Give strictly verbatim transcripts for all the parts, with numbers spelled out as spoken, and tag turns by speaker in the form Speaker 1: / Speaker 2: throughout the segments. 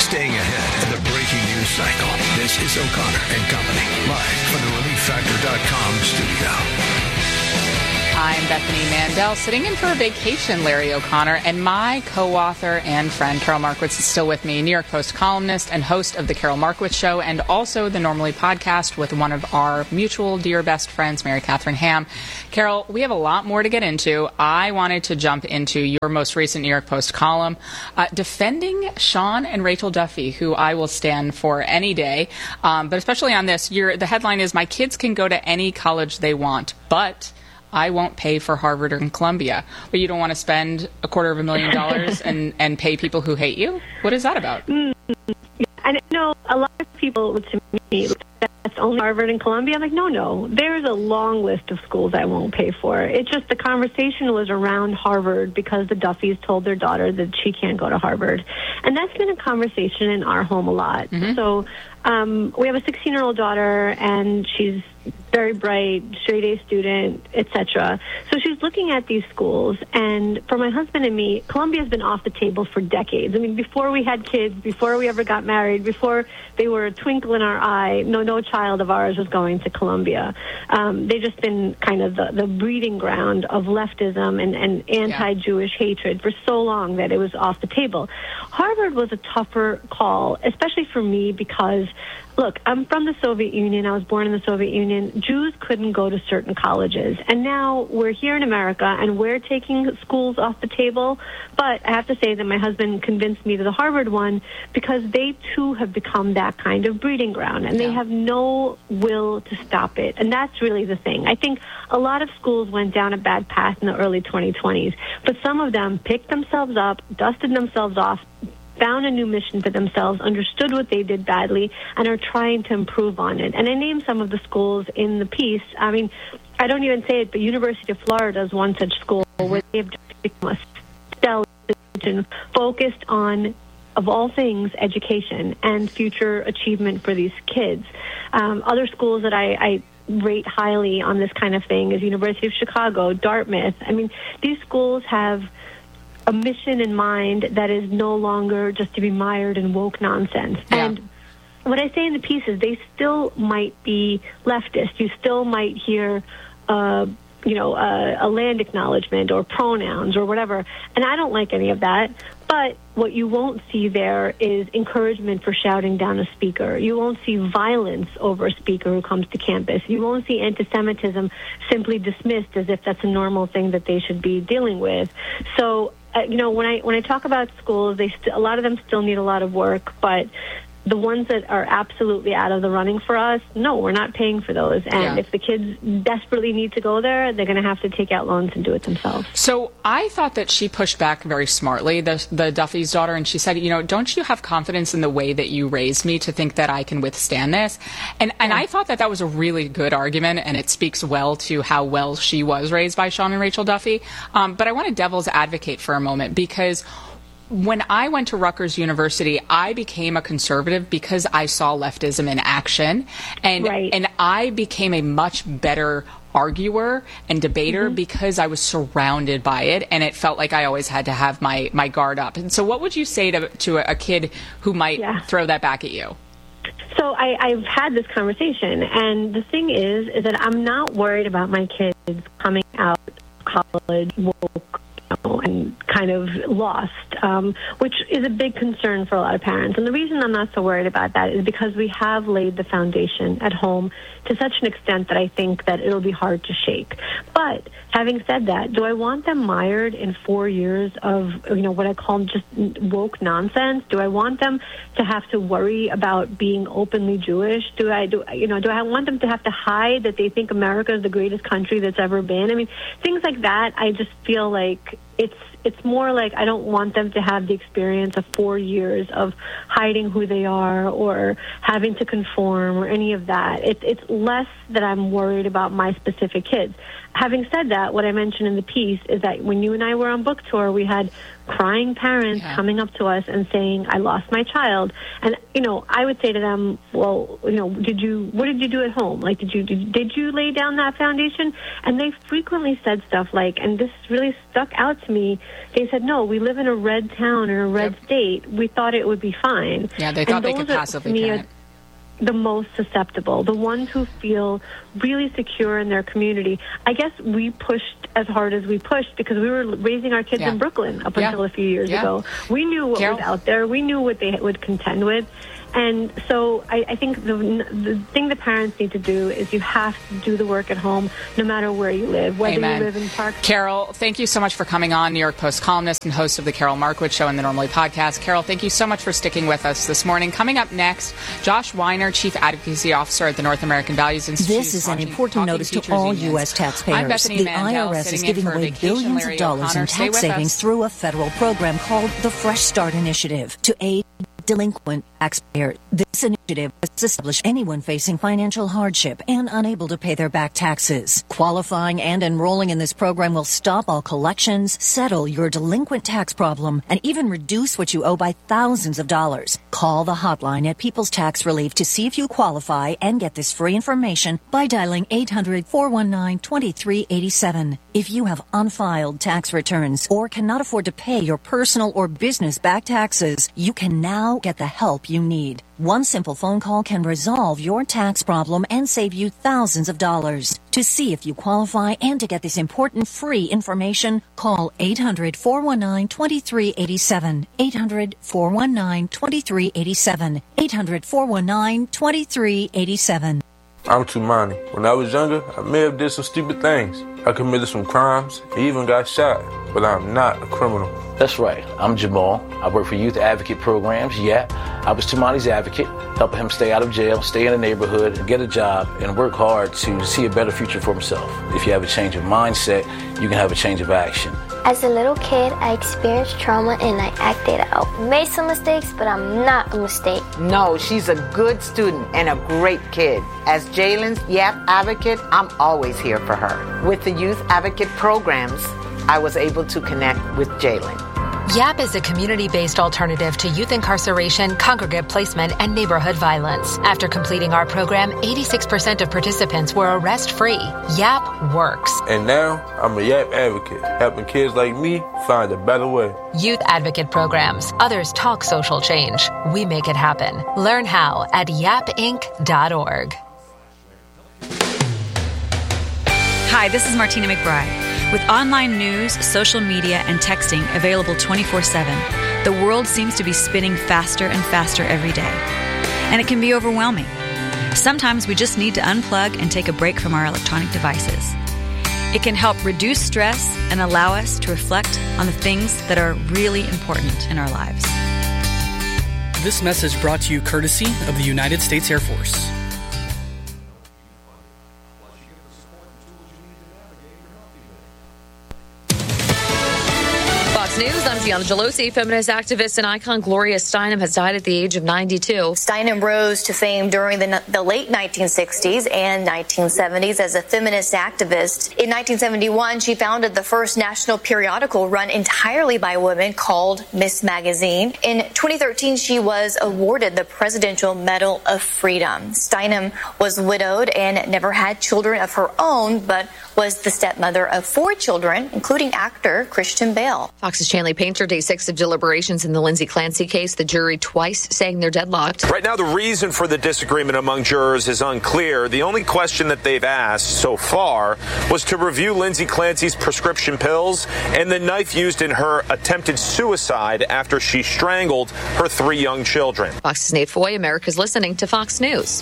Speaker 1: staying ahead of the breaking news cycle. This is O'Connor and Company, live from the relief factor dot com studio.
Speaker 2: I'm Bethany Mandel, sitting in for a vacation, Larry O'Connor, and my co-author and friend, Carol Markowitz, is still with me, New York Post columnist and host of The Carol Markowitz Show, and also the Normally podcast with one of our mutual dear best friends, Mary Catherine Ham. Carol, we have a lot more to get into. I wanted to jump into your most recent New York Post column, uh, defending Sean and Rachel Duffy, who I will stand for any day, um, but especially on this. Your, the headline is, "My kids can go to any college they want, but I won't pay for Harvard or Columbia." But you don't want to spend a quarter of a million dollars and, and pay people who hate you? What is that about?
Speaker 3: Mm, yeah, I know a lot of people to me, that's only Harvard and Columbia. I'm like, no, no. There's a long list of schools I won't pay for. It's just the conversation was around Harvard because the Duffys told their daughter that she can't go to Harvard. And that's been a conversation in our home a lot. Mm-hmm. So um, we have a sixteen-year-old daughter, and she's very bright, straight-A student, et cetera. So she's looking at these schools, and for my husband and me, Columbia's been off the table for decades. I mean, before we had kids, before we ever got married, before they were a twinkle in our eye, no no child of ours was going to Columbia. Um, they've just been kind of the, the breeding ground of leftism and, and anti-Jewish yeah. hatred for so long that it was off the table. Harvard was a tougher call, especially for me, because look, I'm from the Soviet Union. I was born in the Soviet Union. Jews couldn't go to certain colleges. And now we're here in America, and we're taking schools off the table. But I have to say that my husband convinced me to the Harvard one because they, too, have become that kind of breeding ground. And yeah. they have no will to stop it. And that's really the thing. I think a lot of schools went down a bad path in the early twenty twenties. But some of them picked themselves up, dusted themselves off, found a new mission for themselves, understood what they did badly, and are trying to improve on it. And I named some of the schools in the piece. I mean, I don't even say it, but University of Florida is one such school where they have just become a stellar institution focused on, of all things, education and future achievement for these kids. Um, other schools that I, I rate highly on this kind of thing is University of Chicago, Dartmouth. I mean, these schools have a mission in mind that is no longer just to be mired in woke nonsense. Yeah. And what I say in the piece is they still might be leftist. You still might hear, uh, you know, uh, a land acknowledgement or pronouns or whatever. And I don't like any of that. But what you won't see there is encouragement for shouting down a speaker. You won't see violence over a speaker who comes to campus. You won't see anti-Semitism simply dismissed as if that's a normal thing that they should be dealing with. So, Uh, you know, when I when I talk about schools, they st- a lot of them still need a lot of work, but the ones that are absolutely out of the running for us, no, we're not paying for those. And yeah. if the kids desperately need to go there, they're going to have to take out loans and do it themselves.
Speaker 2: So I thought that she pushed back very smartly, the, the Duffy's daughter, and she said, you know, don't you have confidence in the way that you raised me to think that I can withstand this? And and yeah. I thought that that was a really good argument, and it speaks well to how well she was raised by Sean and Rachel Duffy. Um, but I want to devil's advocate for a moment, because when I went to Rutgers University, I became a conservative because I saw leftism in action, and
Speaker 3: right.
Speaker 2: and I became a much better arguer and debater mm-hmm. because I was surrounded by it, and it felt like I always had to have my, my guard up. And so what would you say to to a kid who might yeah. throw that back at you?
Speaker 3: So I, I've had this conversation, and the thing is, is that I'm not worried about my kids coming out of college woke and kind of lost, um, which is a big concern for a lot of parents. And the reason I'm not so worried about that is because we have laid the foundation at home to such an extent that I think that it'll be hard to shake. But having said that, do I want them mired in four years of, you know, what I call just woke nonsense? Do I want them to have to worry about being openly Jewish? Do I, do you know, do I want them to have to hide that they think America is the greatest country that's ever been? I mean, things like that, I just feel like it's it's more like I don't want them to have the experience of four years of hiding who they are or having to conform or any of that. It, it's less that I'm worried about my specific kids. Having said that, what I mentioned in the piece is that when you and I were on book tour, we had crying parents
Speaker 2: yeah.
Speaker 3: coming up to us and saying, I lost my child. And, you know, I would say to them, well, you know, did you, what did you do at home? Like, did you, did, did you lay down that foundation? And they frequently said stuff like, and this really stuck out to me, they said, no, we live in a red town in a red yep. state. We thought it would be fine.
Speaker 2: Yeah, they thought they could passively parent.
Speaker 3: The most susceptible, the ones who feel really secure in their community. I guess we pushed as hard as we pushed because we were raising our kids
Speaker 2: yeah.
Speaker 3: in Brooklyn up
Speaker 2: yeah.
Speaker 3: until a few years
Speaker 2: yeah.
Speaker 3: ago. We knew what
Speaker 2: Carol?
Speaker 3: was out there. We knew what they would contend with. And so I, I think the, the thing the parents need to do is you have to do the work at home no matter where you live, whether
Speaker 2: Amen.
Speaker 3: you live in Park.
Speaker 2: Carol, thank you so much for coming on, New York Post columnist and host of the Carol Markowitz Show and the Normally podcast. Carol, thank you so much for sticking with us this morning. Coming up next, Josh Weiner, Chief Advocacy Officer at the North American Values Institute.
Speaker 4: This is an important notice to all U S taxpayers. The I R S is giving away billions of dollars in tax savings through a federal program called the Fresh Start Initiative to aid delinquent taxpayers. This initiative has established anyone facing financial hardship and unable to pay their back taxes. Qualifying and enrolling in this program will stop all collections, settle your delinquent tax problem, and even reduce what you owe by thousands of dollars. Call the hotline at People's Tax Relief to see if you qualify and get this free information by dialing eight hundred, four one nine, two three eight seven. If you have unfiled tax returns or cannot afford to pay your personal or business back taxes, you can now get the help you need. One simple phone call can resolve your tax problem and save you thousands of dollars. To see if you qualify and to get this important free information, call eight hundred, four one nine, two three eight seven. eight hundred, four one nine, two three eight seven. eight hundred, four one nine, two three eight seven.
Speaker 5: I'm Tumani. When I was younger, I may have did some stupid things. I committed some crimes, I even got shot, but I'm not a criminal.
Speaker 6: That's right. I'm Jamal. I work for Youth Advocate Programs. Yeah, I was Tumani's advocate, helping him stay out of jail, stay in the neighborhood, get a job, and work hard to see a better future for himself. If you have a change of mindset, you can have a change of action.
Speaker 7: As a little kid, I experienced trauma and I acted out. Made some mistakes, but I'm not a mistake.
Speaker 8: No, she's a good student and a great kid. As Jalen's Y A P advocate, I'm always here for her. With the Youth Advocate Programs, I was able to connect with Jalen.
Speaker 9: Y A P is a community-based alternative to youth incarceration, congregate placement, and neighborhood violence. After completing our program, eighty-six percent of participants were arrest-free. Y A P works.
Speaker 5: And now, I'm a Y A P advocate, helping kids like me find a better way.
Speaker 9: Youth Advocate Programs. Others talk social change. We make it happen. Learn how at yap inc dot org.
Speaker 10: Hi, this is Martina McBride. With online news, social media, and texting available twenty-four seven, the world seems to be spinning faster and faster every day. And it can be overwhelming. Sometimes we just need to unplug and take a break from our electronic devices. It can help reduce stress and allow us to reflect on the things that are really important in our lives.
Speaker 11: This message brought to you courtesy of the United States Air Force.
Speaker 12: News. I'm Gianna Gelosi. Feminist activist and icon Gloria Steinem has died at the age of ninety-two.
Speaker 13: Steinem rose to fame during the, the late nineteen sixties and nineteen seventies as a feminist activist. In nineteen seventy-one, she founded the first national periodical run entirely by women called Miss Magazine. In twenty thirteen, she was awarded the Presidential Medal of Freedom. Steinem was widowed and never had children of her own, but was the stepmother of four children, including actor Christian Bale.
Speaker 12: Fox's Chanley Painter, day six of deliberations in the Lindsay Clancy case. The jury twice saying they're deadlocked.
Speaker 14: Right now, the reason for the disagreement among jurors is unclear. The only question that they've asked so far was to review Lindsay Clancy's prescription pills and the knife used in her attempted suicide after she strangled her three young children.
Speaker 12: Fox's Nate Foy, America's listening to Fox News.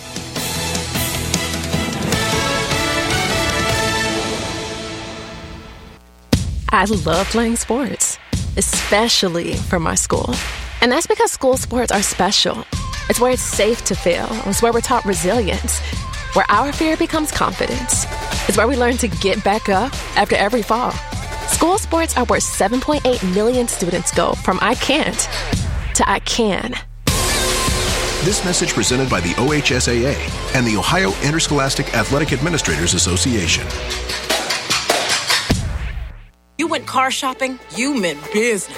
Speaker 15: I love playing sports, especially for my school. And that's because school sports are special. It's where it's safe to fail. It's where we're taught resilience, where our fear becomes confidence. It's where we learn to get back up after every fall. School sports are where seven point eight million students go from I can't to I can.
Speaker 16: This message presented by the O H S A A and the Ohio Interscholastic Athletic Administrators Association.
Speaker 17: You went car shopping, you meant business.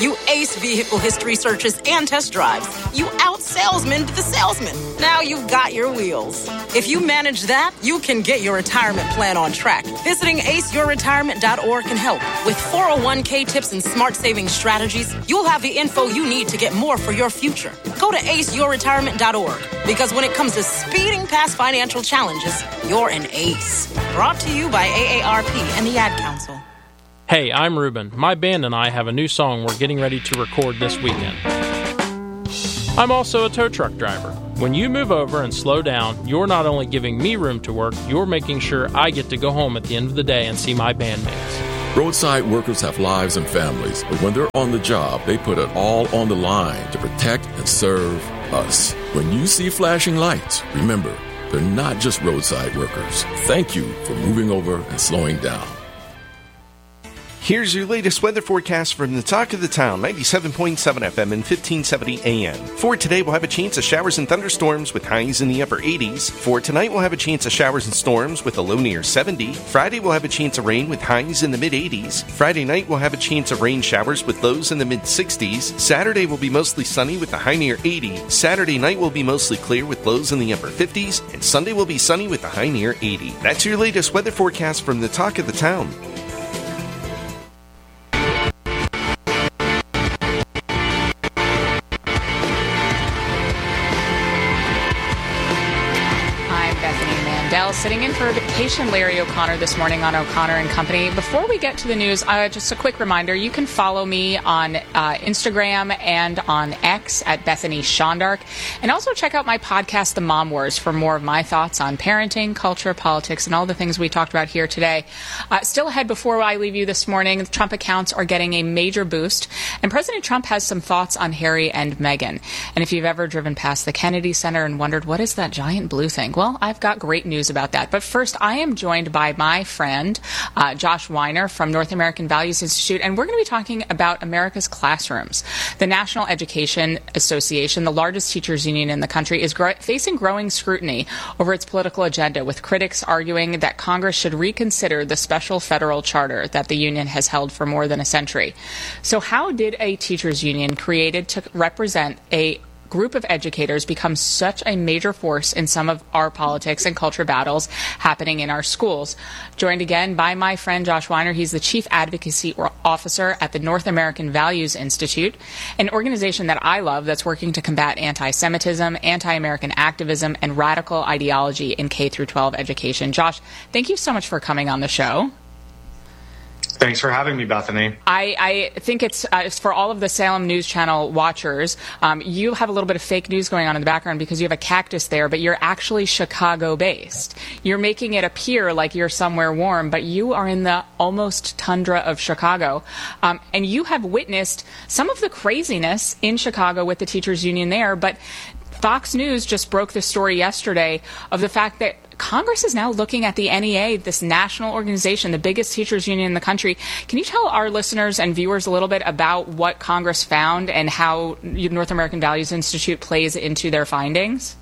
Speaker 17: You ace vehicle history searches and test drives. You out-salesman the salesman. Now you've got your wheels. If you manage that, you can get your retirement plan on track. Visiting ace your retirement dot org can help. With four oh one k tips and smart savings strategies, you'll have the info you need to get more for your future. Go to ace your retirement dot org, because when it comes to speeding past financial challenges, you're an ace. Brought to you by A A R P and the Ad Council.
Speaker 18: Hey, I'm Ruben. My band and I have a new song we're getting ready to record this weekend. I'm also a tow truck driver. When you move over and slow down, you're not only giving me room to work, you're making sure I get to go home at the end of the day and see my bandmates.
Speaker 19: Roadside workers have lives and families, but when they're on the job, they put it all on the line to protect and serve us. When you see flashing lights, remember, they're not just roadside workers. Thank you for moving over and slowing down.
Speaker 20: Here's your latest weather forecast from the Talk of the Town, ninety-seven point seven F M and fifteen seventy A M. For today, we'll have a chance of showers and thunderstorms with highs in the upper eighties. For tonight, we'll have a chance of showers and storms with a low near seventy. Friday, we'll have a chance of rain with highs in the mid-eighties. Friday night, we'll have a chance of rain showers with lows in the mid-sixties. Saturday will be mostly sunny with a high near eighty. Saturday night will be mostly clear with lows in the upper fifties. And Sunday will be sunny with a high near eighty. That's your latest weather forecast from the Talk of the Town.
Speaker 2: Sitting in for vacation Larry O'Connor this morning on O'Connor and Company. Before we get to the news, uh, just a quick reminder, you can follow me on uh, Instagram and on X at Bethany Shondark. And also check out my podcast, The Mom Wars, for more of my thoughts on parenting, culture, politics, and all the things we talked about here today. Uh, still ahead before I leave you this morning, the Trump accounts are getting a major boost. And President Trump has some thoughts on Harry and Meghan. And if you've ever driven past the Kennedy Center and wondered, what is that giant blue thing? Well, I've got great news about that. But first, I am joined by my friend, uh, Josh Weiner from North American Values Institute, and we're going to be talking about America's classrooms. The National Education Association, the largest teachers union in the country, is gro- facing growing scrutiny over its political agenda, with critics arguing that Congress should reconsider the special federal charter that the union has held for more than a century. So how did a teachers union created to represent a group of educators become such a major force in some of our politics and culture battles happening in our schools? Joined again by my friend Josh Weiner. He's the Chief Advocacy Officer at the North American Values Institute, an organization that I love that's working to combat anti-Semitism, anti-American activism, and radical ideology in K through twelve education. Josh, thank you so much for coming on the show.
Speaker 21: Thanks for having me, Bethany.
Speaker 2: I, I think it's, uh, it's for all of the Salem News Channel watchers. Um, you have a little bit of fake news going on in the background because you have a cactus there, but you're actually Chicago-based. You're making it appear like you're somewhere warm, but you are in the almost tundra of Chicago. Um, and you have witnessed some of the craziness in Chicago with the teachers union there, but Fox News just broke the story yesterday of the fact that Congress is now looking at the N E A, this national organization, the biggest teachers union in the country. Can you tell our listeners and viewers a little bit about what Congress found and how North American Values Institute plays into their findings?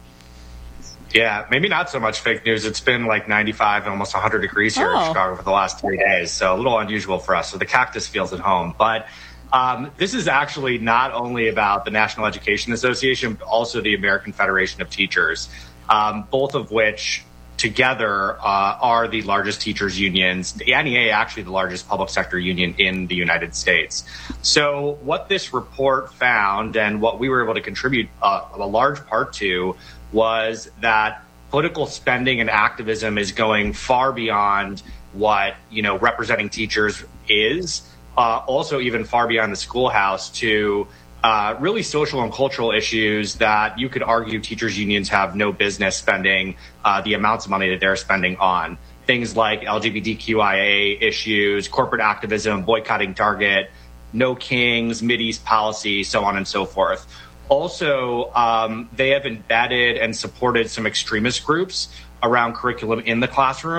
Speaker 21: Yeah, maybe not so much fake news. It's been like ninety-five and almost one hundred degrees here oh. in Chicago for the last three days, so a little unusual for us. So the cactus feels at home. But um, this is actually not only about the National Education Association, but also the American Federation of Teachers, um, both of which together uh, are the largest teachers unions. The N E A actually the largest public sector union in the United States. So what this report found and what we were able to contribute uh, a large part to was that political spending and activism is going far beyond what, you know, representing teachers is, uh, also even far beyond the schoolhouse to Uh, really social and cultural issues that you could argue teachers unions have no business spending uh, the amounts of money that they're spending on. Things like L G B T Q I A issues, corporate activism, boycotting Target, no kings, Mideast policy, so on and so forth. Also, um, they have embedded and supported some extremist groups around curriculum in the classroom.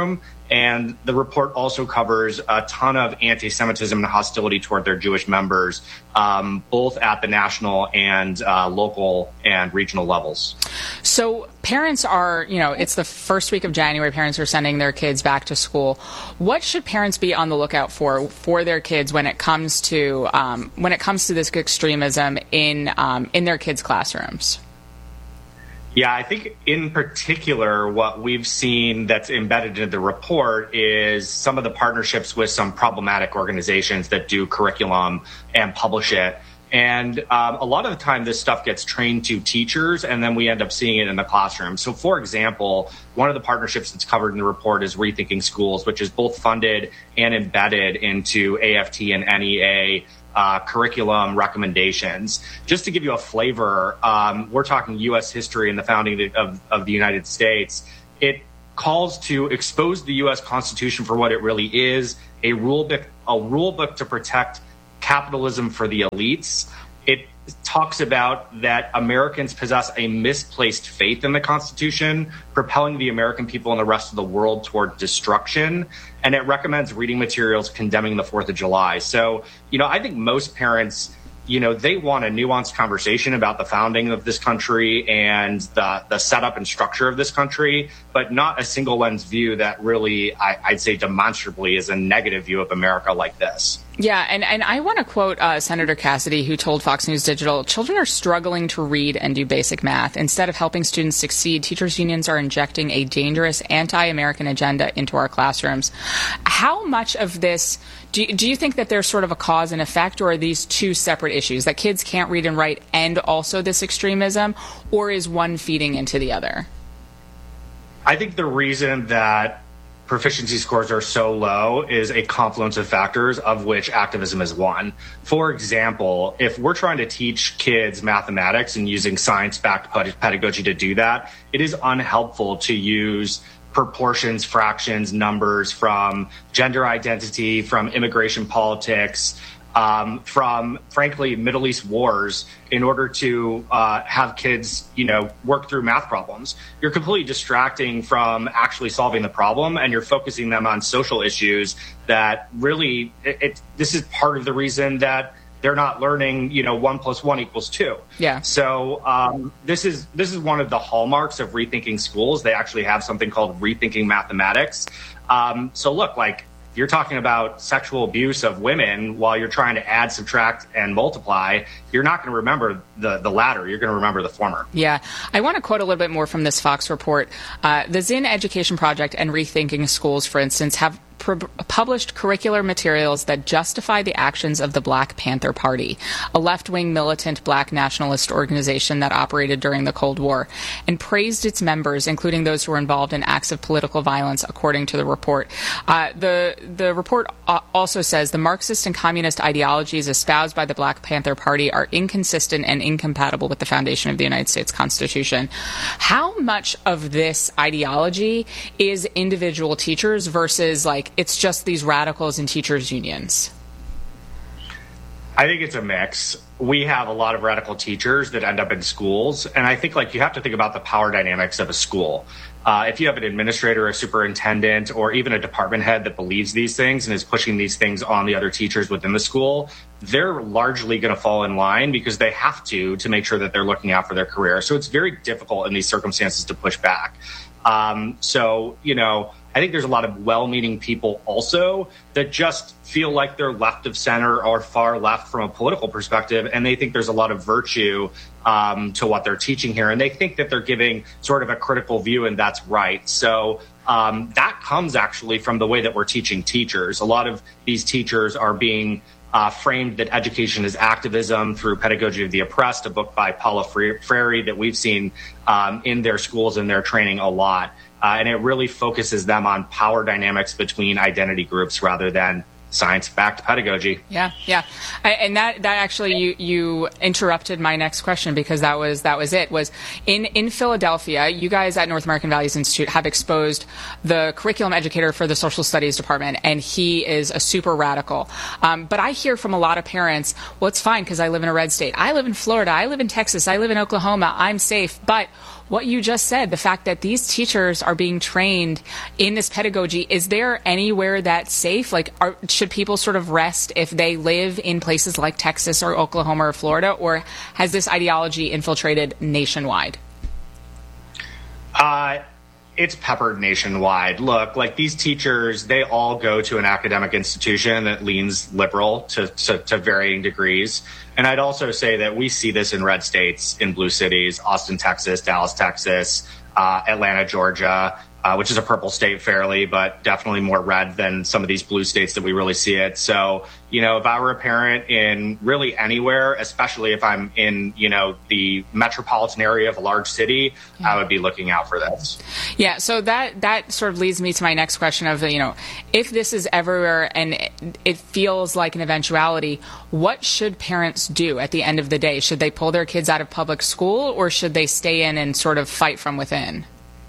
Speaker 21: And the report also covers a ton of anti-Semitism and hostility toward their Jewish members, um, both at the national and uh, local and regional levels.
Speaker 2: So parents are, you know, it's the first week of January. Parents are sending their kids back to school. What should parents be on the lookout for for their kids when it comes to um, when it comes to this extremism in um, in their kids' classrooms?
Speaker 21: Yeah, I think in particular, what we've seen that's embedded in the report is some of the partnerships with some problematic organizations that do curriculum and publish it. And um, a lot of the time, this stuff gets trained to teachers, and then we end up seeing it in the classroom. So, for example, one of the partnerships that's covered in the report is Rethinking Schools, which is both funded and embedded into A F T and N E A Uh, curriculum recommendations. Just to give you a flavor, um, we're talking U S history and the founding of, of the United States. It calls to expose the U S Constitution for what it really is, a rule book, a rule book to protect capitalism for the elites. It talks about that Americans possess a misplaced faith in the Constitution, propelling the American people and the rest of the world toward destruction. And it recommends reading materials condemning the fourth of July. So, you know, I think most parents, you know, they want a nuanced conversation about the founding of this country and the, the setup and structure of this country, but not a single lens view that really, I, I'd say demonstrably is a negative view of America like this.
Speaker 2: Yeah, and, and I want to quote uh, Senator Cassidy, who told Fox News Digital, children are struggling to read and do basic math. Instead of helping students succeed, teachers' unions are injecting a dangerous anti-American agenda into our classrooms. How much of this, do you, do you think that there's sort of a cause and effect, or are these two separate issues, that kids can't read and write and also this extremism, or is one feeding into the other?
Speaker 21: I think the reason that proficiency scores are so low is a confluence of factors, of which activism is one. For example, if we're trying to teach kids mathematics and using science-backed pedagogy to do that, it is unhelpful to use proportions, fractions, numbers from gender identity, from immigration politics, um, from, frankly, Middle East wars in order to uh, have kids, you know, work through math problems. You're completely distracting from actually solving the problem, and you're focusing them on social issues that really, it, it, this is part of the reason that they're not learning, you know, one plus one equals two.
Speaker 2: Yeah.
Speaker 21: So um, this is this is one of the hallmarks of Rethinking Schools. They actually have something called Rethinking Mathematics. Um, so look, like, you're talking about sexual abuse of women while you're trying to add, subtract, and multiply, you're not going to remember the, the latter. You're going to remember the former.
Speaker 2: Yeah. I want to quote a little bit more from this Fox report. Uh, the Zinn Education Project and Rethinking Schools, for instance, have published curricular materials that justify the actions of the Black Panther Party, a left-wing militant black nationalist organization that operated during the Cold War, and praised its members, including those who were involved in acts of political violence, according to the report. Uh, the, the report also says the Marxist and communist ideologies espoused by the Black Panther Party are inconsistent and incompatible with the foundation of the United States Constitution. How much of this ideology is individual teachers versus, like, it's just these radicals and teachers' unions?
Speaker 21: I think it's a mix. We have a lot of radical teachers that end up in schools, and I think, like, you have to think about the power dynamics of a school. Uh, if you have an administrator, a superintendent, or even a department head that believes these things and is pushing these things on the other teachers within the school, they're largely going to fall in line because they have to to make sure that they're looking out for their career. So it's very difficult in these circumstances to push back. Um, so, you know, I think there's a lot of well-meaning people also that just feel like they're left of center or far left from a political perspective, and they think there's a lot of virtue um, to what they're teaching here, and they think that they're giving sort of a critical view, and that's right. So um, that comes actually from the way that we're teaching teachers. A lot of these teachers are being uh, framed that education is activism through Pedagogy of the Oppressed, a book by Paula Freire that we've seen um, in their schools and their training a lot. Uh, and it really focuses them on power dynamics between identity groups rather than science-backed pedagogy.
Speaker 2: Yeah, yeah, I, and that that actually you you interrupted my next question, because that was that was it. Was in in Philadelphia, you guys at North American Values Institute have exposed the curriculum educator for the social studies department, and he is a super radical. Um, but I hear from a lot of parents, well, it's fine because I live in a red state. I live in Florida. I live in Texas. I live in Oklahoma. I'm safe. But what you just said, the fact that these teachers are being trained in this pedagogy, is there anywhere that's safe? Like, are, should people sort of rest if they live in places like Texas or Oklahoma or Florida, or has this ideology infiltrated nationwide?
Speaker 21: Uh, it's peppered nationwide. Look, like these teachers, they all go to an academic institution that leans liberal to, to, to varying degrees. And I'd also say that we see this in red states, in blue cities, Austin, Texas, Dallas, Texas, uh, Atlanta, Georgia, uh, which is a purple state fairly, but definitely more red than some of these blue states that we really see it. So, you know, if I were a parent in really anywhere, especially if I'm in, you know, the metropolitan area of a large city, yeah. I would be looking out for this.
Speaker 2: Yeah, so that that sort of leads me to my next question of, you know, if this is everywhere and it feels like an eventuality, what should parents do at the end of the day? Should they pull their kids out of public school, or should they stay in and sort of fight from within?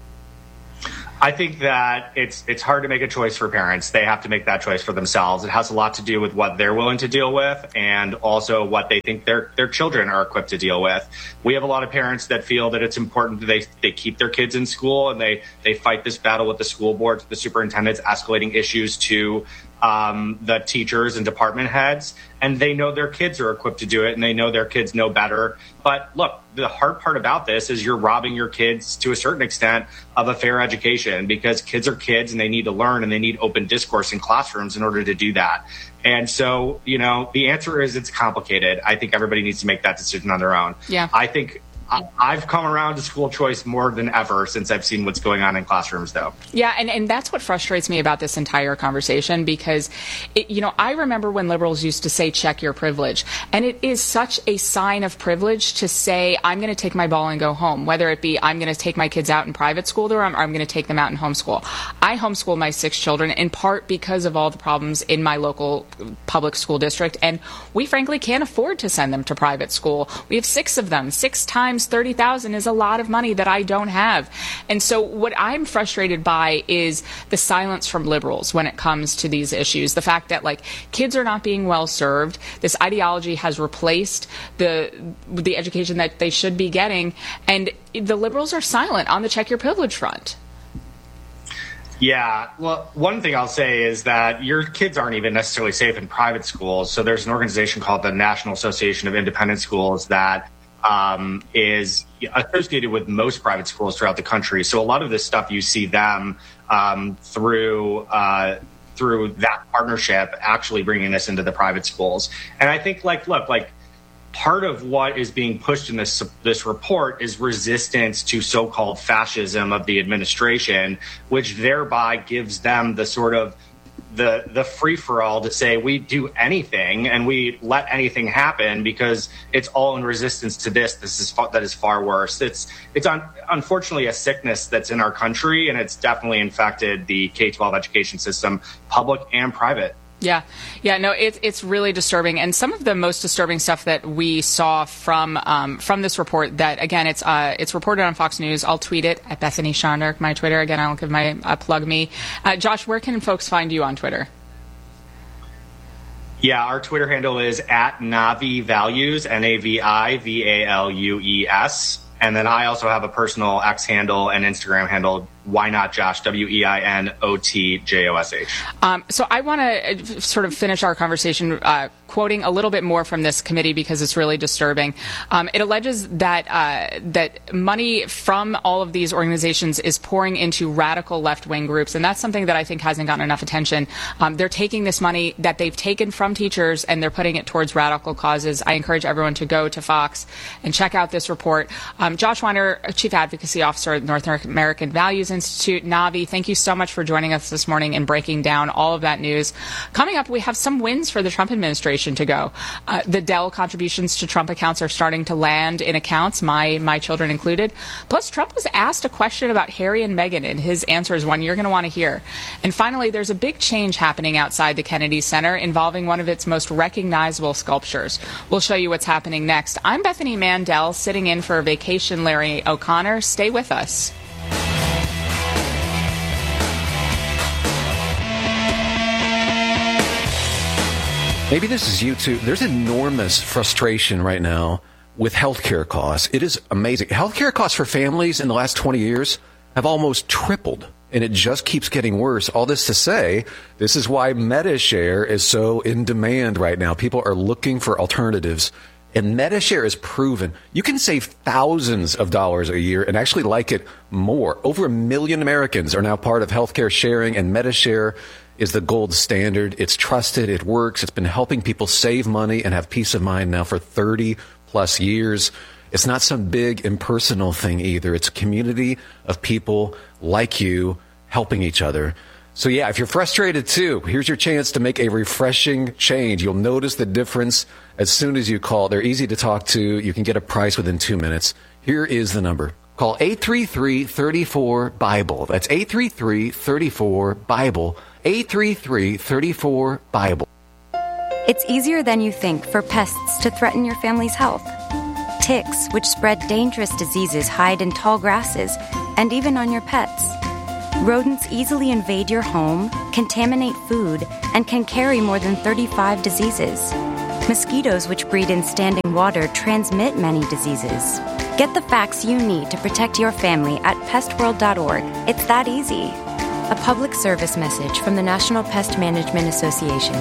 Speaker 21: I think that it's it's hard to make a choice for parents. They have to make that choice for themselves. It has a lot to do with what they're willing to deal with and also what they think their their children are equipped to deal with. We have a lot of parents that feel that it's important that they, they keep their kids in school, and they, they fight this battle with the school boards, the superintendents, escalating issues to um, the teachers and department heads. And they know their kids are equipped to do it, and they know their kids know better. But look, the hard part about this is you're robbing your kids to a certain extent of a fair education, because kids are kids and they need to learn, and they need open discourse in classrooms in order to do that. And so, you know, the answer is it's complicated. I think everybody needs to make that decision on their own.
Speaker 2: Yeah.
Speaker 21: I think I've come around to school choice more than ever since I've seen what's going on in classrooms, though.
Speaker 2: Yeah, and, and that's what frustrates me about this entire conversation, because, it, you know, I remember when liberals used to say, check your privilege. And it is such a sign of privilege to say, I'm going to take my ball and go home, whether it be I'm going to take my kids out in private school or I'm, or I'm going to take them out in homeschool. I homeschool my six children in part because of all the problems in my local public school district. And we frankly can't afford to send them to private school. We have six of them. Six times thirty thousand is a lot of money that I don't have. And so what I'm frustrated by is the silence from liberals when it comes to these issues. The fact that, like, kids are not being well served. This ideology has replaced the the education that they should be getting, and the liberals are silent on the check your privilege front.
Speaker 21: Yeah, well, one thing I'll say is that your kids aren't even necessarily safe in private schools. So there's an organization called the National Association of Independent Schools that um, is associated with most private schools throughout the country. So a lot of this stuff, you see them um, through uh, through that partnership actually bringing this into the private schools. And I think, like, look, like, part of what is being pushed in this this report is resistance to so-called fascism of the administration, which thereby gives them the sort of the the free-for-all to say we do anything and we let anything happen because it's all in resistance to this. This is that is far worse. It's it's un, unfortunately a sickness that's in our country, and it's definitely infected the K twelve education system, public and private.
Speaker 2: Yeah, yeah, no, it's it's really disturbing, and some of the most disturbing stuff that we saw from um, from this report. That again, it's uh, it's reported on Fox News. I'll tweet it at Bethany Schonderk, my Twitter. Again, I'll give my uh, plug me. Uh, Josh, where can folks find you on Twitter?
Speaker 21: Yeah, our Twitter handle is at Navi Values, N A V I V A L U E S. And then I also have a personal X handle and Instagram handle, Why Not Josh, W E I N O T J O S H.
Speaker 2: Um, so I want to sort of finish our conversation uh, quoting a little bit more from this committee because it's really disturbing. Um, it alleges that uh, that money from all of these organizations is pouring into radical left-wing groups, and that's something that I think hasn't gotten enough attention. Um, they're taking this money that they've taken from teachers and they're putting it towards radical causes. I encourage everyone to go to Fox and check out this report. Um, Josh Weiner, Chief Advocacy Officer at North American Values Institute. Navi, thank you so much for joining us this morning and breaking down all of that news. Coming up, we have some wins for the Trump administration to go. Uh, the Dell contributions to Trump accounts are starting to land in accounts, my my children included. Plus, Trump was asked a question about Harry and Meghan, and his answer is one you're going to want to hear. And finally, there's a big change happening outside the Kennedy Center involving one of its most recognizable sculptures. We'll show you what's happening next. I'm Bethany Mandel, sitting in for Vacation Larry O'Connor. Stay with us.
Speaker 1: Maybe this is you too. There's enormous frustration right now with healthcare costs. It is amazing. Healthcare costs for families in the last twenty years have almost tripled, and it just keeps getting worse. All this to say, this is why MediShare is so in demand right now. People are looking for alternatives, and MediShare is proven. You can save thousands of dollars a year and actually like it more. Over a million Americans are now part of healthcare sharing, and MediShare is the gold standard. It's trusted. It works. It's been helping people save money and have peace of mind now for thirty plus years. It's not some big impersonal thing either. It's a community of people like you helping each other. So yeah, if you're frustrated too, here's your chance to make a refreshing change. You'll notice the difference as soon as you call. They're easy to talk to. You can get a price within two minutes. Here is the number. Call eight three three, three four, BIBLE. That's eight three three, three four, BIBLE. eight three three, three four, BIBLE.
Speaker 22: It's easier than you think for pests to threaten your family's health. Ticks, which spread dangerous diseases, hide in tall grasses and even on your pets. Rodents easily invade your home, contaminate food, and can carry more than thirty-five diseases. Mosquitoes, which breed in standing water, transmit many diseases. Get the facts you need to protect your family at pest world dot org. It's that easy. A public service message from the National Pest Management Association.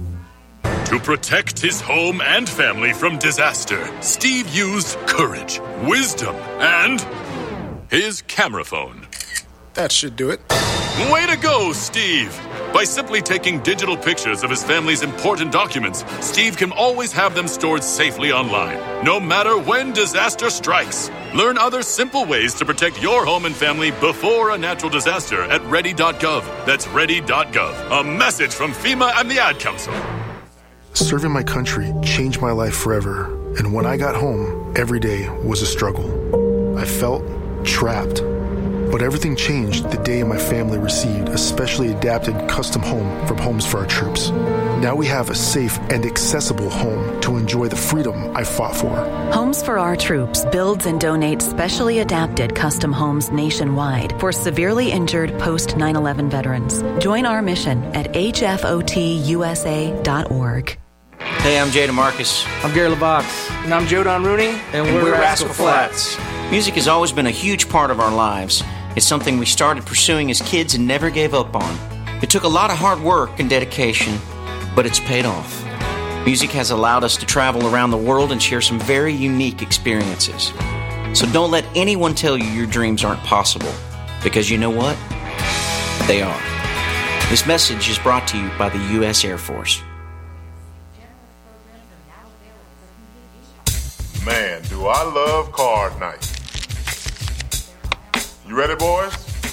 Speaker 23: To protect his home and family from disaster, Steve used courage, wisdom, and his camera phone.
Speaker 24: That should do it.
Speaker 23: Way to go, Steve! By simply taking digital pictures of his family's important documents, Steve can always have them stored safely online, no matter when disaster strikes. Learn other simple ways to protect your home and family before a natural disaster at ready dot gov. That's ready dot gov. A message from FEMA and the Ad Council.
Speaker 24: Serving my country changed my life forever, and when I got home, every day was a struggle. I felt trapped. But everything changed the day my family received a specially adapted custom home from Homes for Our Troops. Now we have a safe and accessible home to enjoy the freedom I fought for.
Speaker 25: Homes for Our Troops builds and donates specially adapted custom homes nationwide for severely injured post nine eleven veterans. Join our mission at H F O T U S A dot org.
Speaker 26: Hey, I'm Jay DeMarcus.
Speaker 27: I'm Gary LaVox. And I'm Joe Don Rooney.
Speaker 26: And, and we're, we're Rascal, Rascal Flats. Flats. Music has always been a huge part of our lives. It's something we started pursuing as kids and never gave up on. It took a lot of hard work and dedication, but it's paid off. Music has allowed us to travel around the world and share some very unique experiences. So don't let anyone tell you your dreams aren't possible, because you know what? They are. This message is brought to you by the U S Air Force.
Speaker 28: Man, do I love card night. You ready, boys?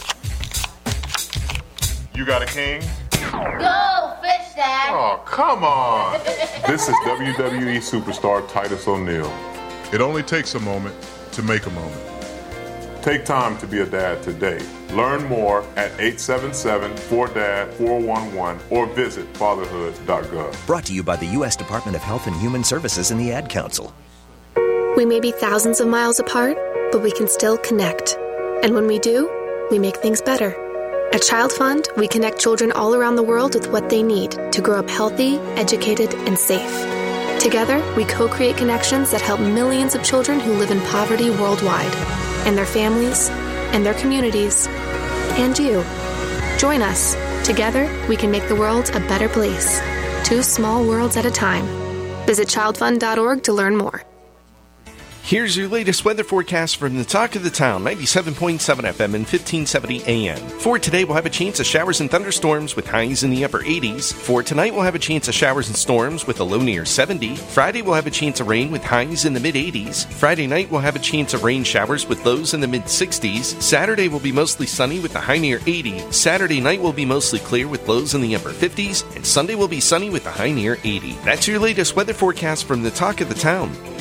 Speaker 28: You got a king?
Speaker 29: Go, fish, Dad!
Speaker 28: Oh, come on! This is W W E superstar Titus O'Neil. It only takes a moment to make a moment. Take time to be a dad today. Learn more at eight seven seven, four D A D, four one one or visit fatherhood dot gov.
Speaker 30: Brought to you by the U S Department of Health and Human Services and the Ad Council.
Speaker 31: We may be thousands of miles apart, but we can still connect. And when we do, we make things better. At Child Fund, we connect children all around the world with what they need to grow up healthy, educated, and safe. Together, we co-create connections that help millions of children who live in poverty worldwide, and their families, and their communities, and you. Join us. Together, we can make the world a better place. Two small worlds at a time. Visit child fund dot org to learn more.
Speaker 20: Here's your latest weather forecast from the Talk of the Town, ninety-seven point seven F M and fifteen seventy A M. For today, we'll have a chance of showers and thunderstorms with highs in the upper eighties. For tonight, we'll have a chance of showers and storms with a low near seventy. Friday, we'll have a chance of rain with highs in the mid-eighties. Friday night, we'll have a chance of rain showers with lows in the mid-sixties. Saturday will be mostly sunny with a high near eighty. Saturday night will be mostly clear with lows in the upper fifties. And Sunday will be sunny with a high near eighty. That's your latest weather forecast from the Talk of the Town.